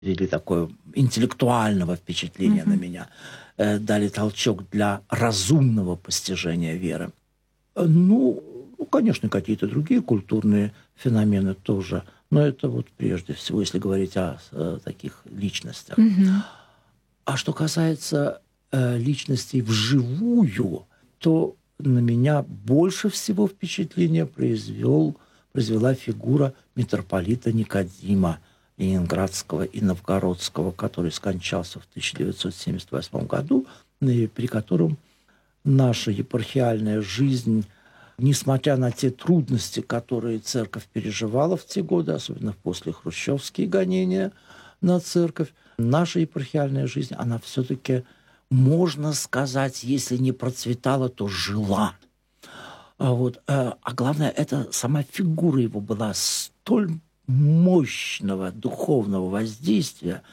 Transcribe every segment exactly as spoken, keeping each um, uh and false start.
или такое интеллектуального впечатления mm-hmm. на меня, э, дали толчок для разумного постижения веры. Ну, ну, конечно, какие-то другие культурные феномены тоже, но это вот прежде всего, если говорить о, о таких личностях. Mm-hmm. А что касается э, личностей вживую, то на меня больше всего впечатление произвел, произвела фигура митрополита Никодима Ленинградского и Новгородского, который скончался в тысяча девятьсот семьдесят восьмом году, и при котором наша епархиальная жизнь, несмотря на те трудности, которые церковь переживала в те годы, особенно после хрущевские гонения на церковь, наша епархиальная жизнь, она все-таки, можно сказать, если не процветала, то жила. А, вот, а главное, это сама фигура его была столь мощного духовного воздействия,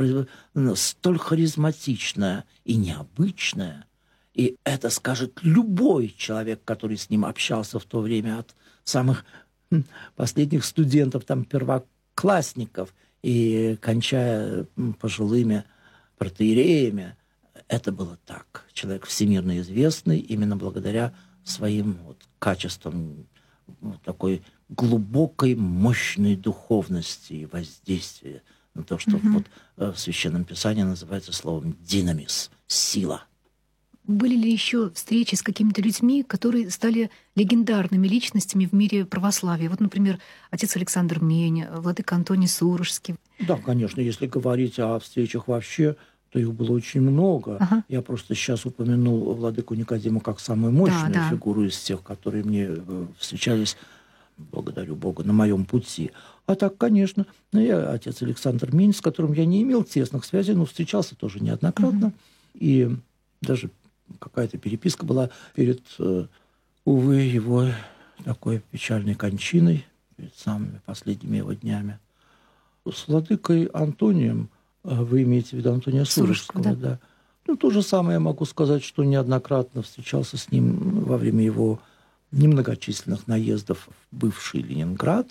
столь харизматичная и необычная. И это скажет любой человек, который с ним общался в то время, от самых последних студентов, там, первоклассников, и кончая пожилыми протоиереями. Это было так. Человек всемирно известный именно благодаря своим вот качествам вот такой глубокой, мощной духовности и воздействия на то, что mm-hmm. вот в Священном Писании называется словом «динамис» — «сила». Были ли еще встречи с какими-то людьми, которые стали легендарными личностями в мире православия? Вот, например, отец Александр Мень, владыка Антоний Сурожский. Да, конечно, если говорить о встречах вообще, то их было очень много. Ага. Я просто сейчас упомянул владыку Никодима как самую мощную да, да. фигуру из тех, которые мне встречались, благодарю Бога, на моем пути. А так, конечно, ну, я отец Александр Мень, с которым я не имел тесных связей, но встречался тоже неоднократно. Угу. И даже какая-то переписка была перед, увы, его такой печальной кончиной, перед самыми последними его днями. С владыкой Антонием, вы имеете в виду Антония Сурожского, да. да. Ну, то же самое я могу сказать, что неоднократно встречался с ним во время его немногочисленных наездов в бывший Ленинград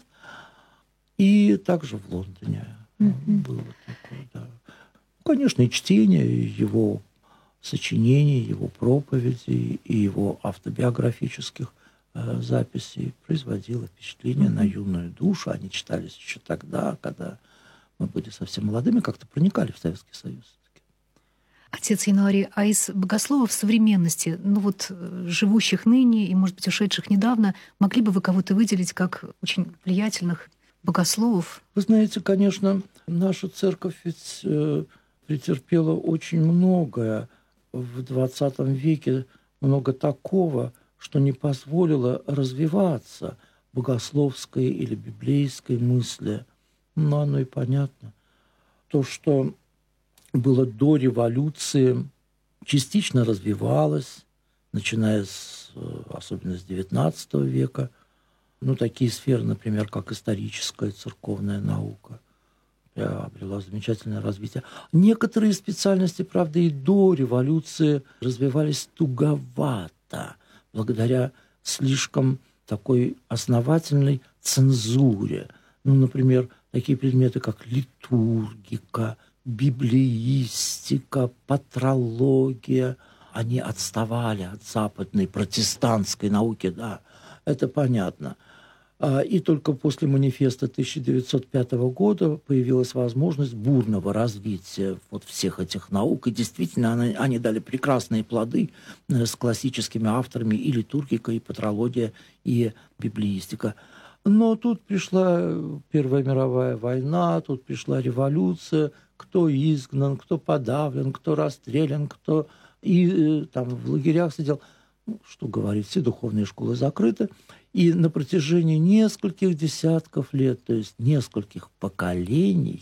и также в Лондоне. Mm-hmm. Было такое, да. Конечно, и чтение его сочинений, его проповедей и его автобиографических э, записей производило впечатление mm-hmm. на юную душу. Они читались еще тогда, когда мы были совсем молодыми, как-то проникали в Советский Союз. Отец Януарий, а из богословов современности, ну вот живущих ныне и, может быть, ушедших недавно, могли бы вы кого-то выделить как очень влиятельных богословов? Вы знаете, конечно, наша церковь ведь э, претерпела очень многое в двадцатом веке, много такого, что не позволило развиваться богословской или библейской мысли. Ну, оно и понятно. То, что было до революции, частично развивалось, начиная с, особенно с девятнадцатого века. Ну, такие сферы, например, как историческая церковная наука, обрела замечательное развитие. Некоторые специальности, правда, и до революции развивались туговато, благодаря слишком такой основательной цензуре. Ну, например, такие предметы, как литургика, библеистика, патрология, они отставали от западной протестантской науки, да, это понятно. И только после манифеста тысяча девятьсот пятого года появилась возможность бурного развития вот всех этих наук. И действительно, они, они дали прекрасные плоды с классическими авторами и литургика, и патрология, и библеистика. Но тут пришла Первая мировая война, тут пришла революция, кто изгнан, кто подавлен, кто расстрелян, кто и, там, в лагерях сидел. Ну, что говорить, все духовные школы закрыты. И на протяжении нескольких десятков лет, то есть нескольких поколений,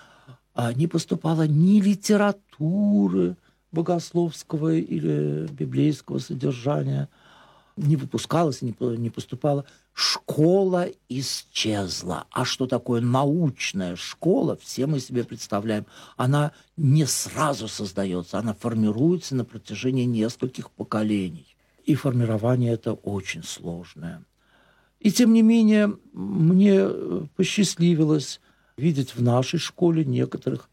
не поступало ни литературы богословского или библейского содержания, не выпускалось, не поступало. Школа исчезла. А что такое научная школа, все мы себе представляем. Она не сразу создается, она формируется на протяжении нескольких поколений. И формирование это очень сложное. И тем не менее, мне посчастливилось видеть в нашей школе некоторых